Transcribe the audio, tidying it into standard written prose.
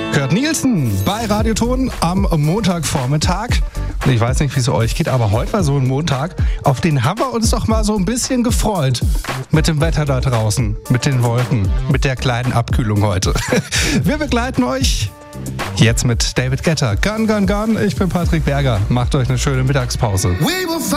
Kurt Nielsen bei Radioton am Montagvormittag. Und ich weiß nicht, wie es euch geht, aber heute war so ein Montag, auf den haben wir uns doch mal so ein bisschen gefreut. Mit dem Wetter da draußen, mit den Wolken, mit der kleinen Abkühlung heute. Wir begleiten euch jetzt mit David Guetta. Gun, gun, gun. Ich bin Patrick Berger. Macht euch eine schöne Mittagspause.